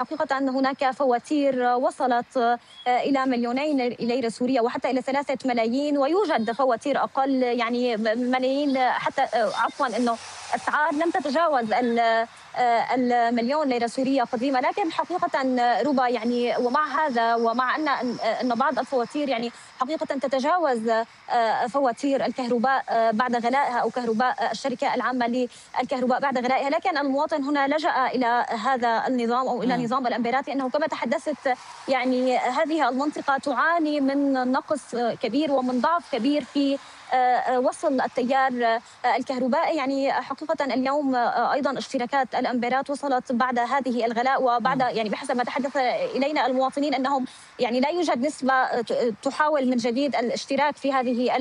حقيقة أن هناك فواتير وصلت إلى 2,000,000 ليرة سورية وحتى إلى 3 ملايين، ويوجد فواتير أقل يعني ملايين حتى عفوا أنه أسعار لم تتجاوز المليون ليرة سورية قديمة. لكن حقيقة ربا يعني ومع هذا ومع أن بعض الفواتير يعني حقيقة تتجاوز فواتير الكهرباء بعد غلائها أو كهرباء الشركة العامة للكهرباء بعد غلائها، لكن المواطن هنا لجأ إلى هذا النظام أو إلى نظام الأمبيرات، لأنه كما تحدثت يعني هذه المنطقة تعاني من نقص كبير ومن ضعف كبير في وصل التيار الكهربائي. يعني حقيقة اليوم أيضا اشتراكات الأمبيرات وصلت بعد هذه الغلاء وبعد يعني بحسب ما تحدث إلينا المواطنين أنهم يعني لا يوجد نسبة تحاول من جديد الاشتراك في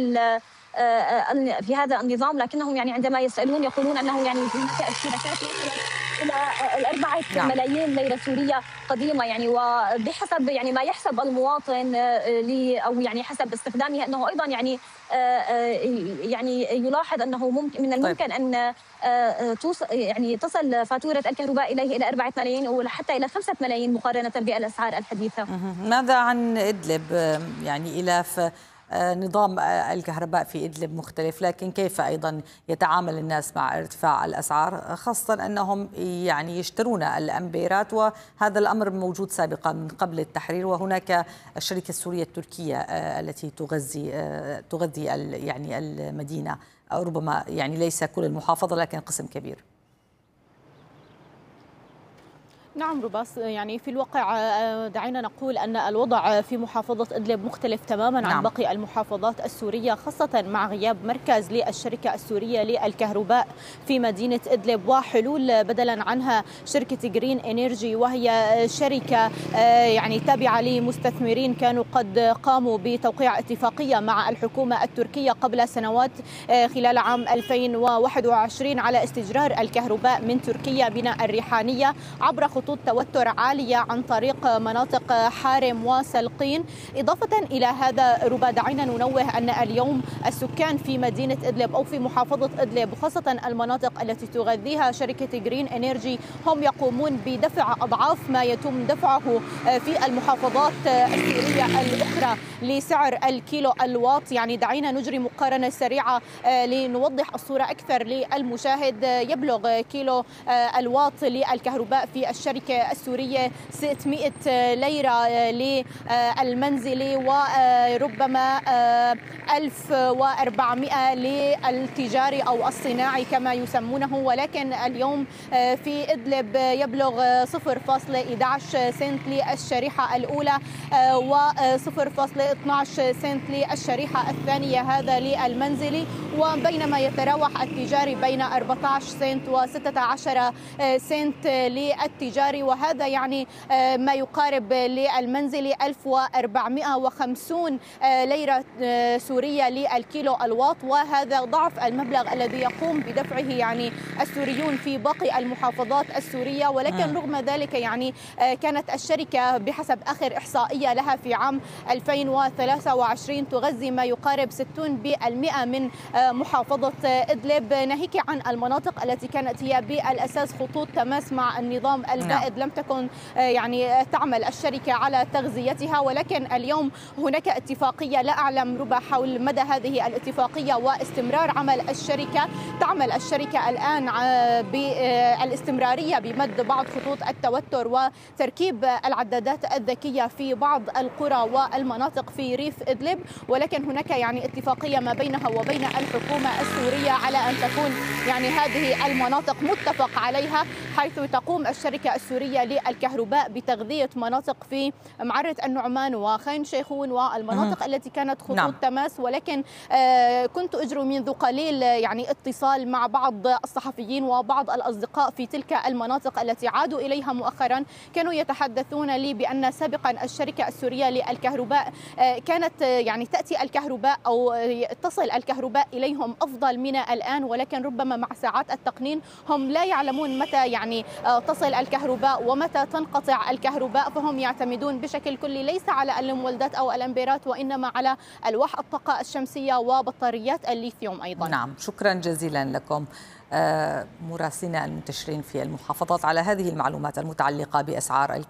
في هذا النظام، لكنهم يعني عندما يسألون يقولون أنه يعني هناك اشتراكات إلى 4 ملايين ليرة سورية قديمة يعني، وبحسب يعني ما يحسب المواطن أو يعني حسب استخدامه أنه أيضا يعني يلاحظ أنه من الممكن أن تصل فاتورة الكهرباء إليه إلى 4 ملايين وحتى إلى 5 ملايين مقارنة بالأسعار الحديثة. ماذا عن إدلب؟ يعني إلاف نظام الكهرباء في إدلب مختلف، لكن كيف أيضا يتعامل الناس مع ارتفاع الأسعار، خاصة أنهم يعني يشترون الأمبيرات، وهذا الأمر موجود سابقا من قبل التحرير، وهناك الشركة السورية التركية التي تغذي يعني المدينة، أو ربما يعني ليس كل المحافظة لكن قسم كبير. نعم رباس، يعني في الواقع دعينا نقول أن الوضع في محافظة إدلب مختلف تماما عن باقي المحافظات السورية، خاصة مع غياب مركز للشركة السورية للكهرباء في مدينة إدلب، وحلول بدلا عنها شركة جرين إنرجي، وهي شركة يعني تابعة لمستثمرين كانوا قد قاموا بتوقيع اتفاقية مع الحكومة التركية قبل سنوات خلال عام 2021 على استجرار الكهرباء من تركيا بناء الريحانية عبر خطوط توتر عالية عن طريق مناطق حارم وسلقين. إضافة إلى هذا ربا دعينا ننوه أن اليوم السكان في مدينة إدلب أو في محافظة إدلب، خاصة المناطق التي تغذيها شركة جرين إنرجي، هم يقومون بدفع أضعاف ما يتم دفعه في المحافظات السورية الأخرى لسعر الكيلو الواط. يعني دعينا نجري مقارنة سريعة لنوضح الصورة أكثر للمشاهد. يبلغ كيلو الواط للكهرباء في الشركة السورية 600 ليرة للمنزلي، وربما 1400 للتجاري أو الصناعي كما يسمونه. ولكن اليوم في إدلب يبلغ 0.11 سنت للشريحة الأولى و0.12 سنت للشريحة الثانية، هذا للمنزلي، وبينما يتراوح التجاري بين 14 سنت و16 سنت للتجاري، وهذا يعني ما يقارب للمنزلي 1450 ليرة سورية للكيلو الواط، وهذا ضعف المبلغ الذي يقوم بدفعه يعني السوريون في باقي المحافظات السورية. ولكن رغم ذلك يعني كانت الشركة بحسب آخر إحصائية لها في عام 2023 تغذي ما يقارب 60% من محافظة إدلب، ناهيك عن المناطق التي كانت هي بالأساس خطوط تماس مع النظام البائد لم تكن يعني تعمل الشركة على تغذيتها. ولكن اليوم هناك اتفاقية، لا أعلم ربا حول مدى هذه الاتفاقية واستمرار عمل الشركة. تعمل الشركة الآن بالاستمرارية بمد بعض خطوط التوتر وتركيب العدادات الذكية في بعض القرى والمناطق في ريف إدلب، ولكن هناك يعني اتفاقية ما بينها وبين الحكومة السورية على أن تكون يعني هذه المناطق متفق عليها، حيث تقوم الشركة السورية للكهرباء بتغذية مناطق في معرة النعمان وخان شيخون والمناطق التي كانت خطوط تماس. ولكن كنت أجري منذ قليل يعني اتصال مع بعض الصحفيين وبعض الأصدقاء في تلك المناطق التي عادوا إليها مؤخرا، كانوا يتحدثون لي بأن سابقا الشركة السورية للكهرباء كانت يعني تأتي الكهرباء أو تصل الكهرباء إليهم أفضل من الآن، ولكن ربما مع ساعات التقنين هم لا يعلمون متى يعني تصل الكهرباء ومتى تنقطع الكهرباء، فهم يعتمدون بشكل كلي ليس على المولدات أو الأمبيرات وإنما على ألواح الطاقة الشمسية وبطاريات الليثيوم أيضا. نعم، شكرا جزيلا لكم مراسلين المنتشرين في المحافظات على هذه المعلومات المتعلقة بأسعار